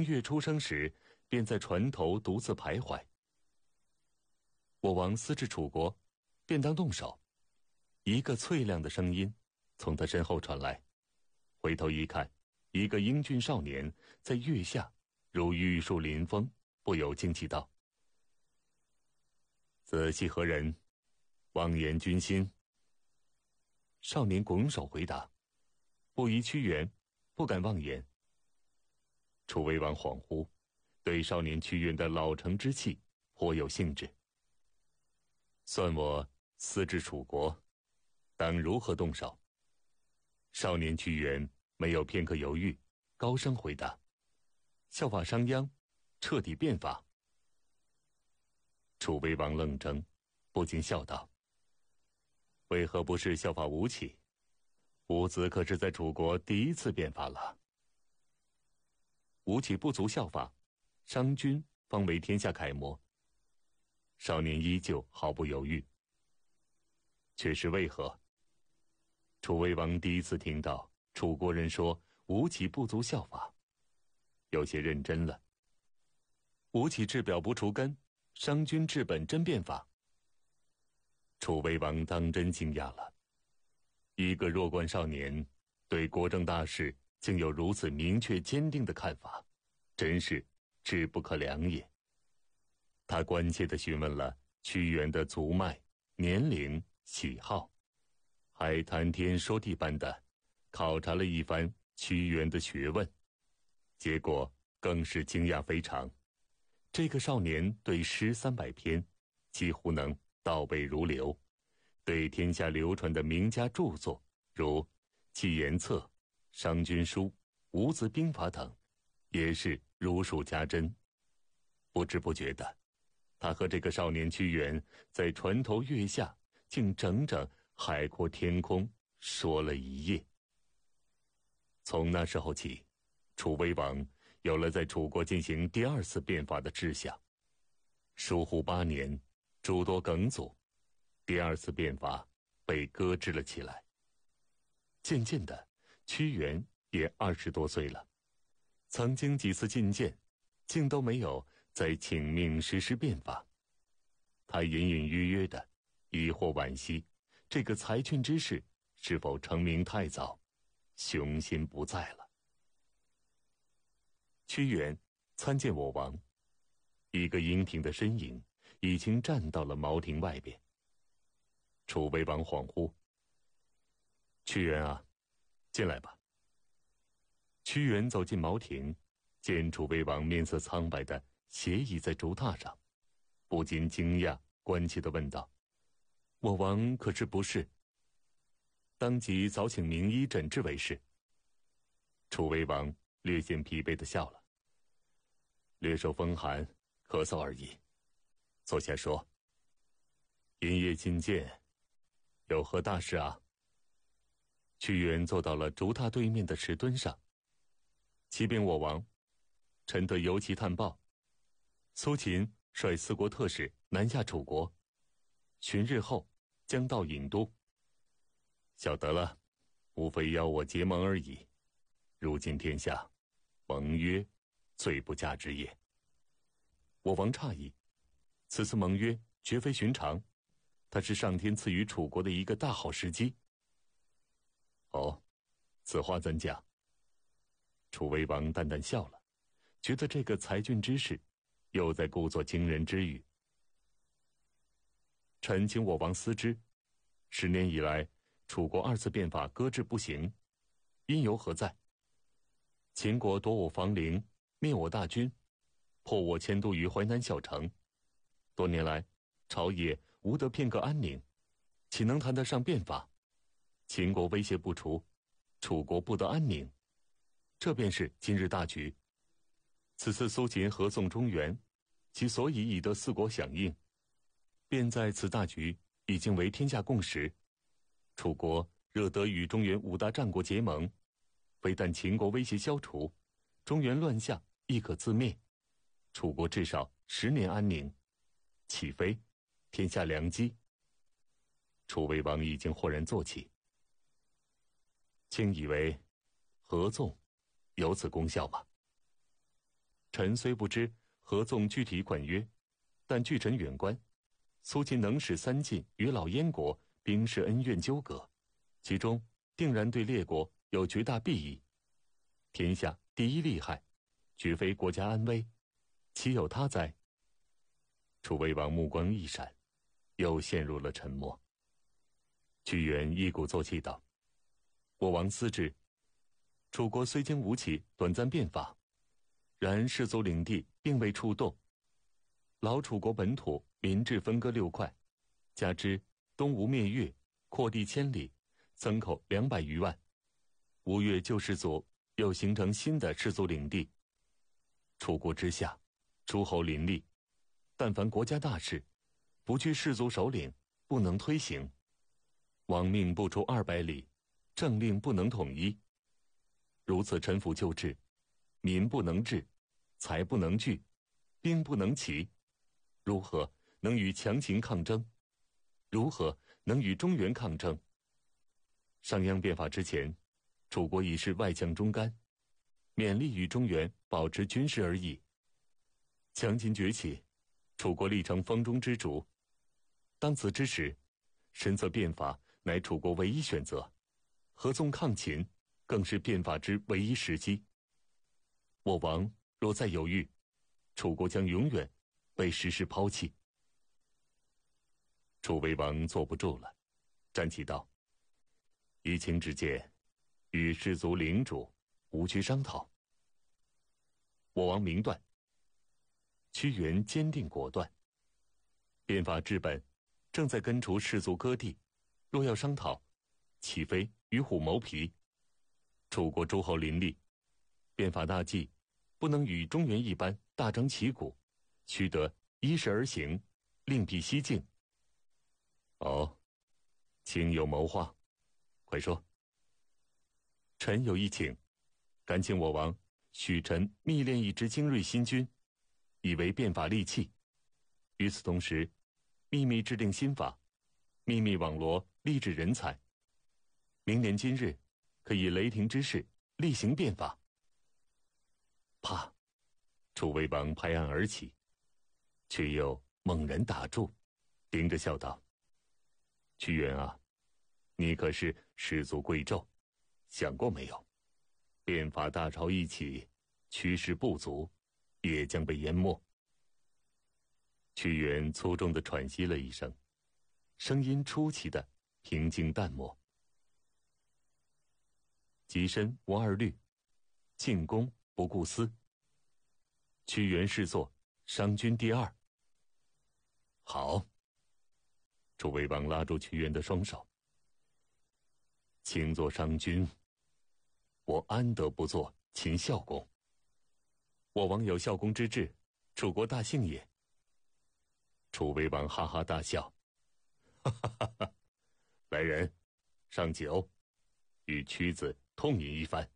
明月初升时，便在船头独自徘徊。我王思至楚国，便当动手。一个脆亮的声音从他身后传来，回头一看，一个英俊少年在月下如玉树临风，不由惊奇道：“子系何人？妄言君心。”少年拱手回答：“不疑屈原，不敢妄言。”楚威王恍惚，对少年屈原的老成之气颇有兴致。算我思至楚国，当如何动手？少年屈原没有片刻犹豫，高声回答：“效法商鞅，彻底变法。”楚威王愣怔，不禁笑道：“为何不是效法吴起？伍子可是在楚国第一次变法了。吴起不足效法，商君方为天下楷模。”少年依旧毫不犹豫。却是为何？楚威王第一次听到楚国人说吴起不足效法，有些认真了。吴起治表不除根，商君治本真变法。楚威王当真惊讶了，一个弱冠少年对国政大事竟有如此明确坚定的看法，真是志不可量也。他关切地询问了屈原的族脉、年龄、喜好，还谈天说地般的考察了一番屈原的学问，结果更是惊讶非常。这个少年对诗300篇几乎能倒背如流，对天下流传的名家著作如《纪言策》《商君书》《伍子兵法》等也是如数家珍。不知不觉的，他和这个少年屈原在船头月下竟整整海阔天空说了一夜。从那时候起，楚威王有了在楚国进行第二次变法的志向。疏忽8年，诸多梗阻，第二次变法被搁置了起来。渐渐的，屈原也20多岁了，曾经几次进谏，竟都没有再请命实施变法。他隐隐约约的疑惑惋惜，这个才俊之士是否成名太早，雄心不在了。屈原参见我王，一个英挺的身影已经站到了茅亭外边。楚威王恍惚：“屈原啊，进来吧。”屈原走进茅亭，见楚威王面色苍白的斜倚在竹榻上，不禁惊讶关切地问道：“我王可知不适？”当即早请名医诊治为是。楚威王略显疲惫地笑了：“略受风寒，咳嗽而已。坐下说。今夜觐见，有何大事啊？”屈原坐到了竹榻对面的石墩上。启禀我王，臣得由其探报，苏秦率4国特使南下楚国，旬日后将到郢都。晓得了，无非邀我结盟而已。如今天下，盟约最不嫁之也。我王诧异，此次盟约绝非寻常，它是上天赐予楚国的一个大好时机。哦，此话怎讲？楚威王淡淡笑了，觉得这个才俊之士又在故作惊人之语。臣请我王思之，10年以来，楚国2次变法搁置不行，因由何在？秦国夺我房陵，灭我大军，迫我迁都于淮南小城，多年来，朝野无得片刻安宁，岂能谈得上变法？秦国威胁不除，楚国不得安宁，这便是今日大局。此次苏秦合纵中原，其所以已得4国响应，便在此大局已经为天下共识。楚国若得与中原5大战国结盟，非但秦国威胁消除，中原乱象亦可自灭，楚国至少10年安宁，岂非天下良机？楚威王已经豁然坐起。卿以为合纵有此功效吗？ 臣虽不知合纵具体管约，但据臣远观，苏秦能使三晋与老燕国兵事恩怨纠葛，其中定然对列国有绝大裨益。天下第一利害，绝非国家安危，岂有他哉？楚威王目光一闪，又陷入了沉默。屈原一鼓作气道：“我王思之，楚国虽经吴起短暂变法，然士族领地并未触动。老楚国本土民质分割6块，加之东吴灭越，扩地1000里，增口200余万，吴越旧氏族又形成新的氏族领地。楚国之下，诸侯林立，但凡国家大事，不据氏族首领，不能推行。王命不出200里，政令不能统一。如此臣服旧制，民不能治，财不能聚，兵不能齐，如何能与强秦抗争？如何能与中原抗争？商鞅变法之前，楚国已是外强中干，勉力与中原保持军事而已。强秦崛起，楚国立成风中之烛。当此之时，神策变法乃楚国唯一选择，合纵抗秦更是变法之唯一时机。我王若再犹豫，楚国将永远被时势抛弃。楚威王坐不住了，站起道：“以卿之见，与士族领主无需商讨。”我王明断。屈原坚定果断。变法治本，正在根除士族割地，若要商讨，岂非与虎谋皮？楚国诸侯林立，变法大计不能与中原一般大张旗鼓，须得依势而行，另辟蹊径。哦，卿有谋划，快说。臣有一请，敢请我王许臣密练一支精锐新军，以为变法利器。与此同时，秘密制定新法，秘密网罗励志人才。明年今日，可以雷霆之势厉行变法。啪！楚威王拍案而起，却又猛然打住，盯着笑道：“屈原啊，你可是士族贵胄，想过没有？变法大潮一起，趋势不足，也将被淹没。”屈原粗重地喘息了一声，声音出奇的平静淡漠。己身无二虑，进攻不顾私。屈原侍作商君第2。好。楚威王拉住屈原的双手：“卿做商君，我安得不做秦孝公？我王有孝公之志，楚国大幸也。”楚威王哈哈大笑：“哈哈哈哈！来人，上酒，与屈子痛饮一番。”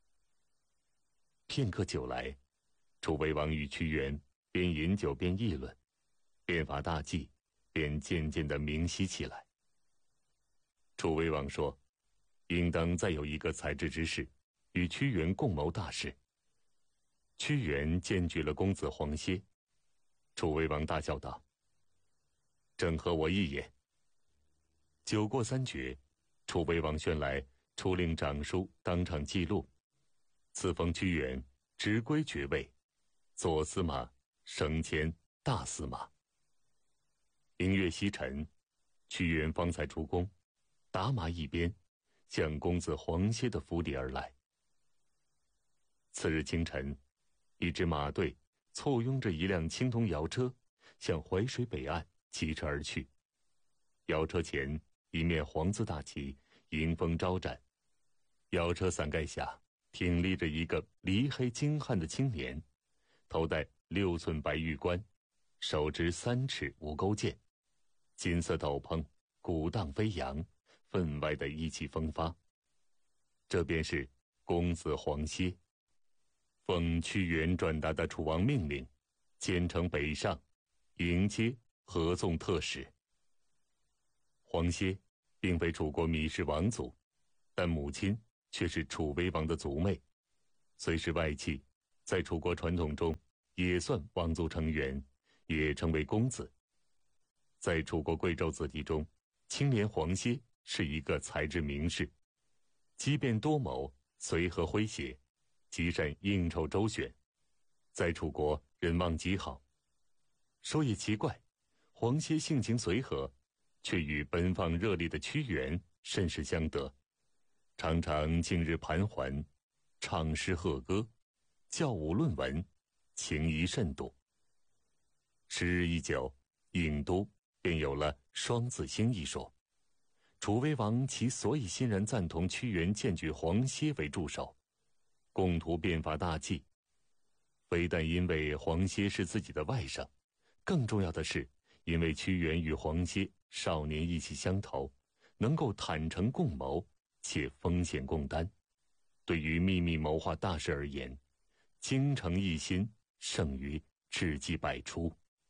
片刻酒来，楚威王与屈原边饮酒边议论，变法大计便渐渐地明晰起来。楚威王说：“应当再有一个才智之士，与屈原共谋大事。”屈原荐举了公子黄歇。楚威王大笑道：“正合我意也。”酒过3绝，楚威王宣来，出令长书当场记录，赐封屈原直归爵位，左司马升迁大司马。明月西沉，屈原方才出宫，打马一鞭，向公子黄歇的府邸而来。次日清晨，一支马队簇拥着一辆青铜摇车，向淮水北岸疾驰而去。摇车前一面黄字大旗迎风招展，摇车伞盖下挺立着一个黧黑精悍的青年，头戴6寸白玉冠，手执3尺无钩剑，金色斗篷鼓荡飞扬，分外的意气风发。这便是公子黄歇，奉屈原转达的楚王命令，兼程北上，迎接合纵特使。黄歇并非楚国芈氏王族，但母亲却是楚威王的族妹，虽是外戚， 在楚国传统中也算王族成员，也称为公子。在楚国贵胄子弟中，青莲黄歇是一个才智名士，机变多谋，随和诙谐，极善应酬周旋，在楚国人望极好。说也奇怪，黄歇性情随和，却与奔放热烈的屈原甚是相得，常常近日盘桓，唱诗和歌，教武论文，情谊甚笃。时日一久，郢都便有了双子星一说。楚威王其所以欣然赞同屈原荐举黄歇为助手，共图变法大计，非但因为黄歇是自己的外甥，更重要的是因为屈原与黄歇少年意气相投，能够坦诚共谋，且风险共担。对于秘密谋划大事而言，精诚一心胜于智计百出。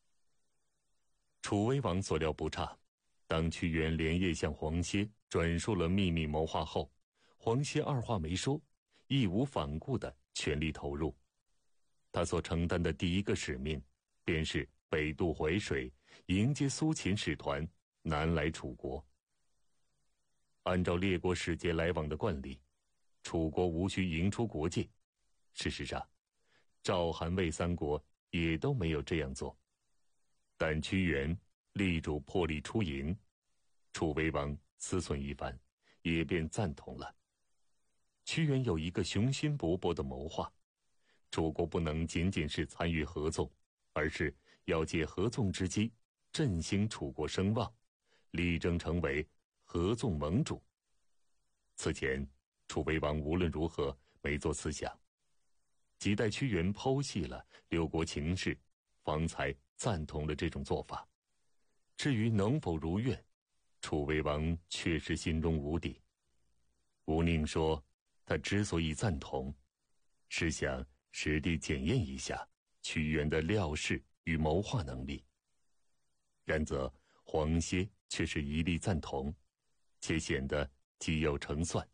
楚威王所料不差，当屈原连夜向黄歇转述了秘密谋划后，黄歇二话没说，义无反顾地全力投入。他所承担的第一个使命，便是北渡淮水，迎接苏秦使团南来楚国。按照列国使节来往的惯例，楚国无需迎出国界。事实上，赵、韩、魏三国也都没有这样做。但屈原力主破例出营，楚威王思忖一番，也便赞同了。屈原有一个雄心勃勃的谋划，楚国不能仅仅是参与合纵，而是要借合纵之机振兴楚国声望，力争成为合纵盟主。此前楚威王无论如何没做思想，即待屈原剖析了六国情势，方才赞同了这种做法。至于能否如愿，楚威王确实心中无底。吴宁说，他之所以赞同，是想实地检验一下屈原的料事与谋划能力。然则黄歇却是一力赞同，且显得极有成算。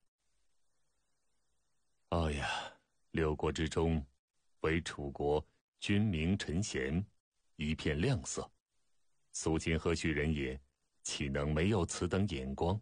哎呀，六国之中，唯楚国君明臣贤，一片亮色。苏秦何许人也，岂能没有此等眼光？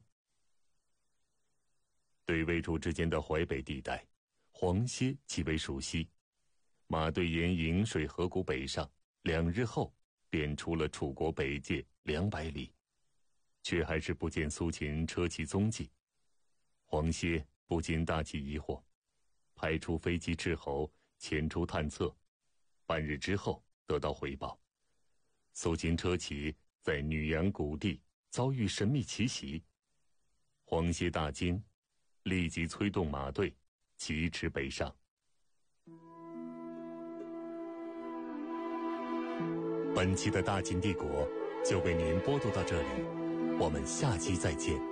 对魏楚之间的淮北地带，黄歇极为熟悉。马队沿颍水河谷北上，2日后便出了楚国北界200里，却还是不见苏秦车骑踪迹。黄歇不禁大起疑惑，派出飞骑斥候前出探测。半日之后得到回报，苏秦车骑在女阳谷地遭遇神秘奇袭。黄歇大惊，立即催动马队疾驰北上。本期的大秦帝国就为您播读到这里，我们下期再见。